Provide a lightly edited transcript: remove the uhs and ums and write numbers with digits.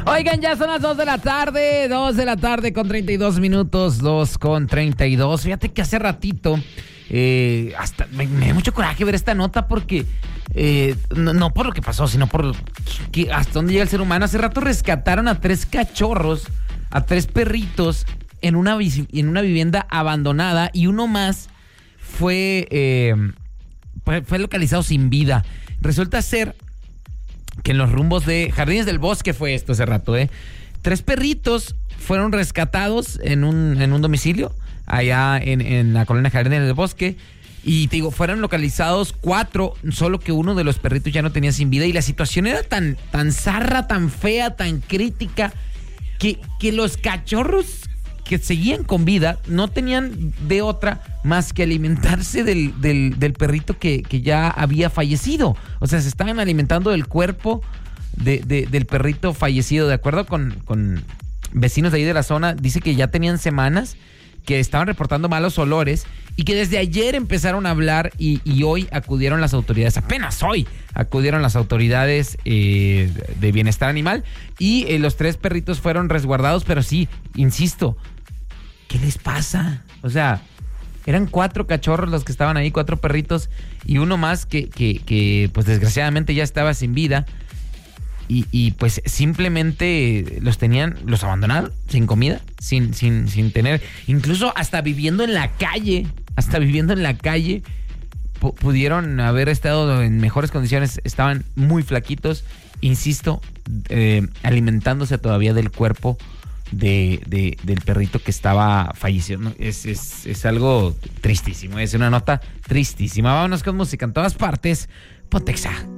Oigan, ya son las 2 de la tarde con 32 minutos, 2:32. Fíjate que hace ratito, hasta me dio mucho coraje ver esta nota porque, no por lo que pasó, sino por hasta dónde llega el ser humano. Hace rato rescataron a 3 cachorros, a 3 perritos en una vivienda abandonada y uno más fue localizado sin vida. Resulta ser que en los rumbos de Jardines del Bosque fue esto hace rato, 3 perritos fueron rescatados en un domicilio allá en la colonia Jardines del Bosque. Y te digo, fueron localizados 4, solo que uno de los perritos ya no tenía sin vida. Y la situación era tan zarra, tan fea, tan crítica, que los cachorros que seguían con vida no tenían de otra más que alimentarse del perrito que ya había fallecido. O sea, se estaban alimentando del cuerpo del perrito fallecido. De acuerdo con vecinos de ahí de la zona, dice que ya tenían semanas que estaban reportando malos olores y que desde ayer empezaron a hablar y hoy acudieron las autoridades, apenas hoy acudieron las autoridades de bienestar animal y los 3 perritos fueron resguardados, pero sí, insisto, ¿qué les pasa? O sea, eran 4 cachorros los que estaban ahí, 4 perritos y uno más que pues desgraciadamente ya estaba sin vida y pues simplemente los abandonaron sin comida, sin tener, incluso hasta viviendo en la calle, pudieron haber estado en mejores condiciones, estaban muy flaquitos, insisto, alimentándose todavía del cuerpo del perrito que estaba fallecido, ¿no? Es algo tristísimo, es una nota tristísima. Vámonos con música en todas partes. Pontexa.